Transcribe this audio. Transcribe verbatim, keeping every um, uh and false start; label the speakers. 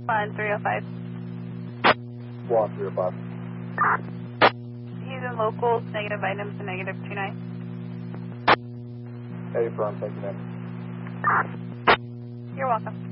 Speaker 1: One three oh five.
Speaker 2: One three oh five.
Speaker 1: He's in locals, negative items to negative two nine.
Speaker 2: Hey, firm, thank you, man.
Speaker 1: You're welcome.